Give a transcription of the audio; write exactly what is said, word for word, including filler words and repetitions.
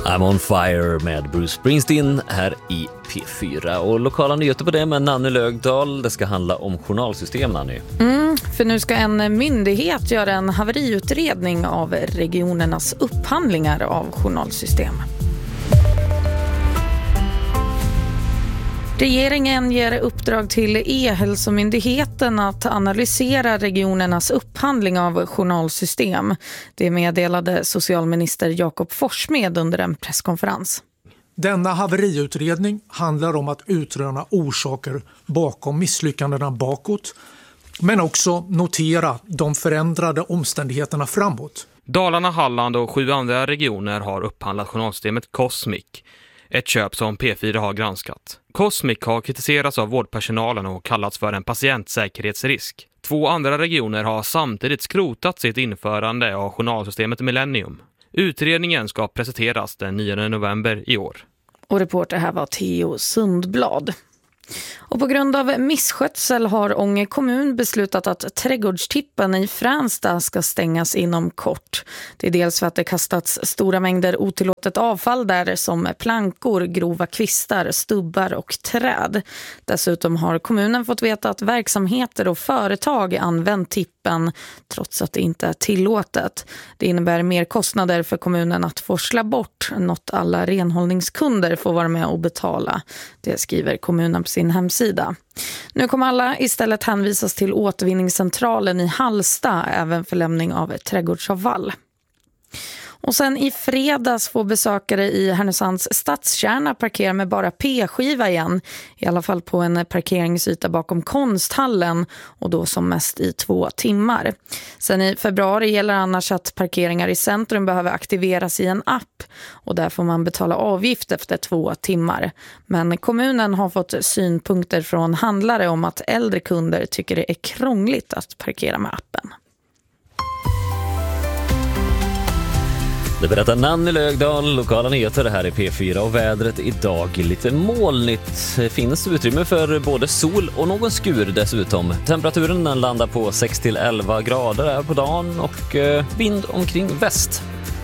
I'm on fire med Bruce Springsteen här i P fyra. Och lokala nyheter på det med Nanny Lögdahl. Det ska handla om journalsystem, Nanny. Mm, för nu ska en myndighet göra en haveriutredning av regionernas upphandlingar av journalsystem. Regeringen ger uppdrag till E-hälsomyndigheten att analysera regionernas upphandling av journalsystem. Det meddelade socialminister Jakob Forssmed under en presskonferens. Denna haveriutredning handlar om att utröna orsaker bakom misslyckandena bakåt, men också notera de förändrade omständigheterna framåt. Dalarna, Halland och sju andra regioner har upphandlat journalsystemet Cosmic. Ett köp som P fyra har granskat. Cosmic har kritiserats av vårdpersonalen och kallats för en patientsäkerhetsrisk. Två andra regioner har samtidigt skrotat sitt införande av journalsystemet Millennium. Utredningen ska presenteras den nionde november i år. Och reporter här var Theo Sundblad. Och på grund av misskötsel har Ånge kommun beslutat att trädgårdstippen i Fränsta ska stängas inom kort. Det är dels för att det kastats stora mängder otillåtet avfall där som plankor, grova kvistar, stubbar och träd. Dessutom har kommunen fått veta att verksamheter och företag använt tippen trots att det inte är tillåtet. Det innebär mer kostnader för kommunen att forsla bort, något alla renhållningskunder får vara med och betala. Det skriver kommunen på sin hemsida. Nu kommer alla istället hänvisas till återvinningscentralen i Hallsta även för lämning av trädgårdsavfall. Och sen i fredags får besökare i Härnösands stadskärna parkera med bara P-skiva igen. I alla fall på en parkeringsyta bakom konsthallen och då som mest i två timmar. Sen i februari gäller annars att parkeringar i centrum behöver aktiveras i en app. Och där får man betala avgift efter två timmar. Men kommunen har fått synpunkter från handlare om att äldre kunder tycker det är krångligt att parkera med appen. Det berättar Nanny Lögdahl, lokala nyheter här i P fyra och vädret idag lite molnigt. Det finns utrymme för både sol och någon skur dessutom. Temperaturen landar på sex till elva grader här på dagen och vind omkring väst.